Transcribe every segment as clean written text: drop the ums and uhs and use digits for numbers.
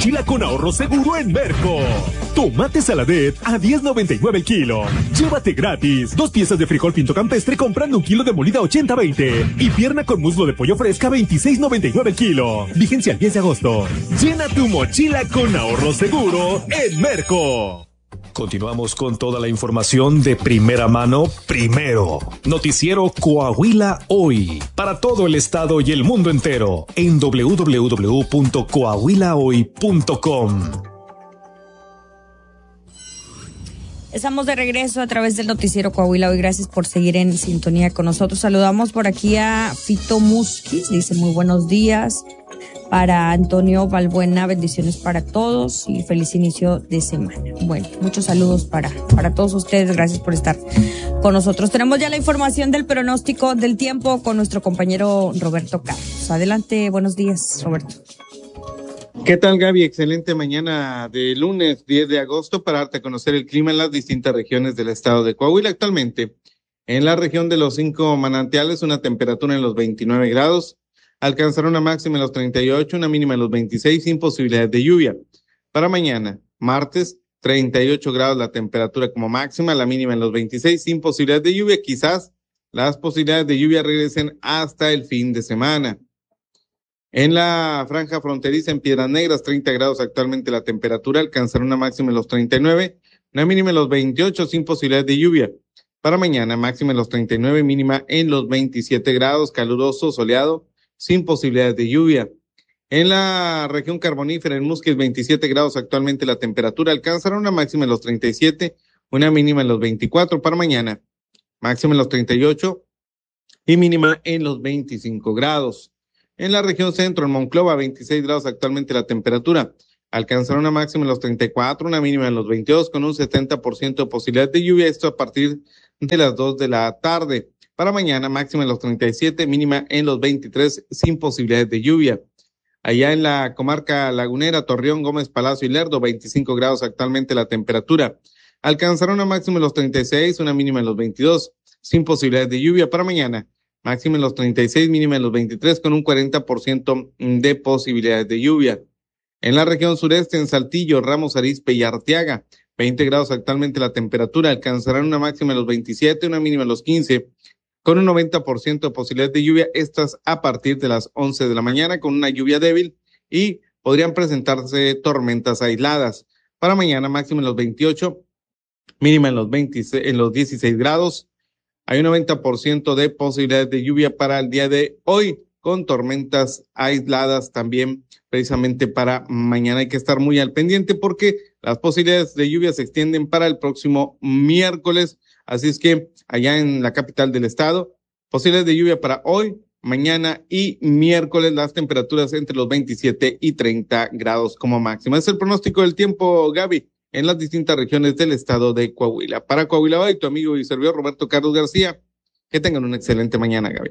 mochila con ahorro seguro en Merco. Tomate saladet a $10.99 el kilo. Llévate gratis 2 piezas de frijol pinto campestre comprando 1 kilo de molida 80-20. Y pierna con muslo de pollo fresca 26.99 el kilo. Vigencia el 10 de agosto. Llena tu mochila con ahorro seguro en Merco. Continuamos con toda la información de primera mano, primero. Noticiero Coahuila Hoy. Para todo el estado y el mundo entero. En www.coahuilahoy.com. Estamos de regreso a través del noticiero Coahuila Hoy. Gracias por seguir en sintonía con nosotros. Saludamos por aquí a Fito Musquiz. Dice muy buenos días. Para Antonio Balbuena, bendiciones para todos y feliz inicio de semana. Bueno, muchos saludos para todos ustedes. Gracias por estar con nosotros. Tenemos ya la información del pronóstico del tiempo con nuestro compañero Roberto Carlos. Adelante, buenos días, Roberto. ¿Qué tal, Gaby? Excelente mañana de lunes 10 de agosto para darte a conocer el clima en las distintas regiones del estado de Coahuila. Actualmente, en la región de los 5 manantiales, una temperatura en los 29 grados. Alcanzará una máxima en los 38, una mínima en los 26, sin posibilidades de lluvia. Para mañana, martes, 38 grados la temperatura como máxima, la mínima en los 26, sin posibilidades de lluvia. Quizás las posibilidades de lluvia regresen hasta el fin de semana. En la franja fronteriza en Piedras Negras, 30 grados actualmente la temperatura, alcanzará una máxima en los 39, una mínima en los 28, sin posibilidades de lluvia. Para mañana, máxima en los 39, mínima en los 27 grados, caluroso, soleado, sin posibilidades de lluvia. En la región carbonífera, en Musquis, 27 grados actualmente la temperatura, alcanzará una máxima en los 37, una mínima en los 24 para mañana, máxima en los 38 y mínima en los 25 grados. En la región centro, en Monclova, 26 grados actualmente la temperatura, alcanzará una máxima en los 34, una mínima en los 22, con un 70% de posibilidad de lluvia, esto a partir de las 2 de la tarde. Para mañana, máxima en los 37, mínima en los 23, sin posibilidades de lluvia. Allá en la comarca lagunera, Torreón, Gómez Palacio y Lerdo, 25 grados actualmente la temperatura. Alcanzará una máxima en los 36, una mínima en los 22, sin posibilidades de lluvia. Para mañana, máxima en los 36, mínima en los 23, con un 40% de posibilidades de lluvia. En la región sureste, en Saltillo, Ramos Arizpe y Arteaga, 20 grados actualmente la temperatura. Alcanzarán una máxima en los 27, una mínima en los 15, con un 90% de posibilidad de lluvia, estas a partir de las 11 de la mañana, con una lluvia débil y podrían presentarse tormentas aisladas. Para mañana, máxima en los 28, mínima en los 26, en los 16 grados. Hay un 90% de posibilidades de lluvia para el día de hoy, con tormentas aisladas también precisamente para mañana. Hay que estar muy al pendiente porque las posibilidades de lluvia se extienden para el próximo miércoles. Así es que allá en la capital del estado, posibilidades de lluvia para hoy, mañana y miércoles, las temperaturas entre los 27 y 30 grados como máxima. Es el pronóstico del tiempo, Gaby, en las distintas regiones del estado de Coahuila. Para Coahuila Hoy, tu amigo y servidor Roberto Carlos García. Que tengan una excelente mañana, Gaby.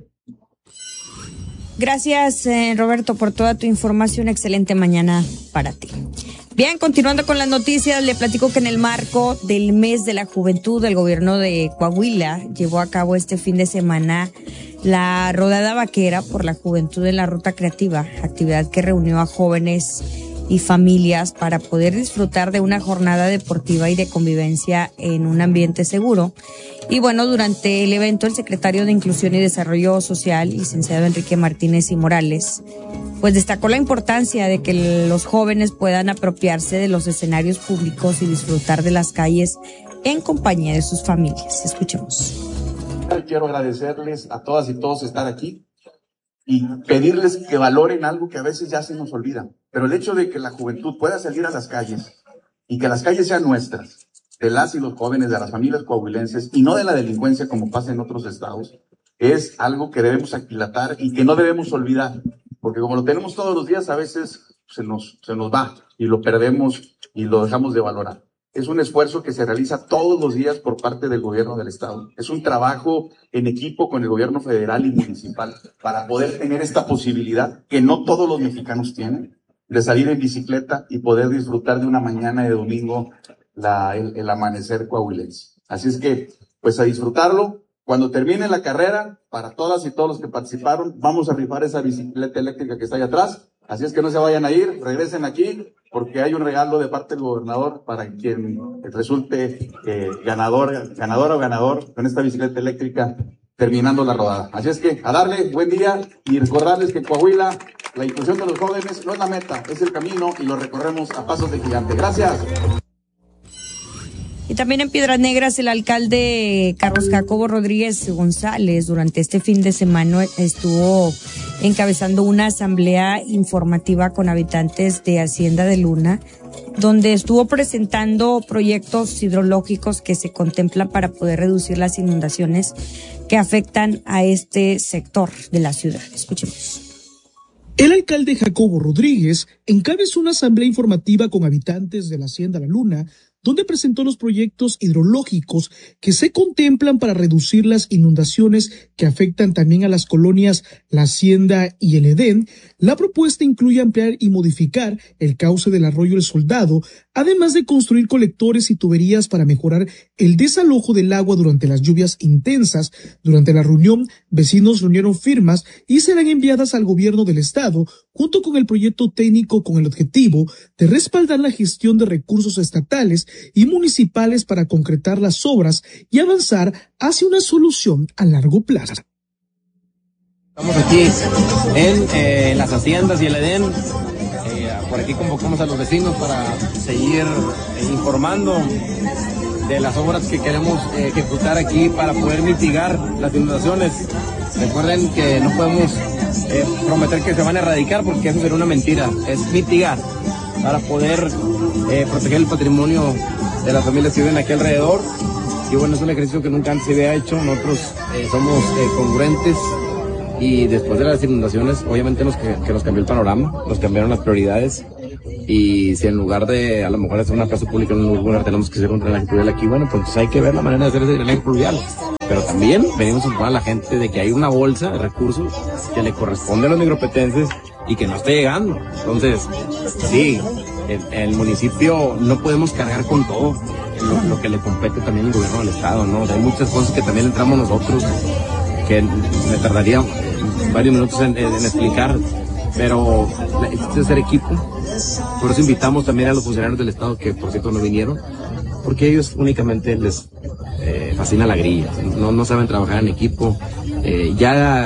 Gracias, Roberto, por toda tu información. Excelente mañana para ti. Bien, continuando con las noticias, le platico que en el marco del mes de la juventud, el gobierno de Coahuila llevó a cabo este fin de semana la rodada vaquera por la juventud en la ruta creativa, actividad que reunió a jóvenes y familias para poder disfrutar de una jornada deportiva y de convivencia en un ambiente seguro. Y bueno, durante el evento, el secretario de Inclusión y Desarrollo Social, licenciado Enrique Martínez y Morales, pues destacó la importancia de que los jóvenes puedan apropiarse de los escenarios públicos y disfrutar de las calles en compañía de sus familias. Escuchemos. Quiero agradecerles a todas y todos estar aquí y pedirles que valoren algo que a veces ya se nos olvida. Pero el hecho de que la juventud pueda salir a las calles y que las calles sean nuestras, de las y los jóvenes, de las familias coahuilenses y no de la delincuencia como pasa en otros estados, es algo que debemos aquilatar y que no debemos olvidar. Porque como lo tenemos todos los días, a veces se nos va y lo perdemos y lo dejamos de valorar. Es un esfuerzo que se realiza todos los días por parte del gobierno del estado. Es un trabajo en equipo con el gobierno federal y municipal para poder tener esta posibilidad que no todos los mexicanos tienen, de salir en bicicleta y poder disfrutar de una mañana de domingo el amanecer coahuilense. Así es que, pues a disfrutarlo. Cuando termine la carrera, para todas y todos los que participaron, vamos a rifar esa bicicleta eléctrica que está ahí atrás. Así es que no se vayan a ir, regresen aquí porque hay un regalo de parte del gobernador para quien resulte ganador o ganador con esta bicicleta eléctrica terminando la rodada. Así es que a darle buen día y recordarles que Coahuila, la inclusión de los jóvenes no es la meta, es el camino y lo recorremos a pasos de gigante. Gracias. Y también en Piedras Negras, el alcalde Carlos Jacobo Rodríguez González durante este fin de semana estuvo encabezando una asamblea informativa con habitantes de Hacienda de Luna, donde estuvo presentando proyectos hidrológicos que se contemplan para poder reducir las inundaciones que afectan a este sector de la ciudad. Escuchemos. El alcalde Jacobo Rodríguez encabezó una asamblea informativa con habitantes de la Hacienda La Luna, donde presentó los proyectos hidrológicos que se contemplan para reducir las inundaciones que afectan también a las colonias La Hacienda y el Edén. La propuesta incluye ampliar y modificar el cauce del arroyo El Soldado, además de construir colectores y tuberías para mejorar el desalojo del agua durante las lluvias intensas. Durante la reunión, vecinos reunieron firmas y serán enviadas al gobierno del estado, junto con el proyecto técnico con el objetivo de respaldar la gestión de recursos estatales y municipales para concretar las obras y avanzar hacia una solución a largo plazo. Estamos aquí en las haciendas y el Edén. Por aquí convocamos a los vecinos para seguir informando de las obras que queremos ejecutar aquí para poder mitigar las inundaciones. Recuerden que no podemos prometer que se van a erradicar porque eso sería una mentira, es mitigar para poder proteger el patrimonio de las familias que viven aquí alrededor. Y bueno, es un ejercicio que nunca antes se había hecho. Nosotros somos congruentes y después de las inundaciones obviamente que nos cambió el panorama, nos cambiaron las prioridades. Y si en lugar de a lo mejor hacer una plaza pública en un lugar tenemos que hacer un drenaje pluvial aquí, bueno, pues entonces hay que ver la manera de hacer ese drenaje pluvial. Pero también venimos a informar a la gente de que hay una bolsa de recursos que le corresponde a los negropetenses y que no está llegando. Entonces, sí, el municipio no podemos cargar con todo lo que le compete también al gobierno del estado, ¿no? O sea, hay muchas cosas que también entramos nosotros, que me tardaría varios minutos en explicar, pero es hacer equipo. Por eso invitamos también a los funcionarios del estado, que por cierto no vinieron, porque ellos únicamente les fascina la grilla, no saben trabajar en equipo. Ya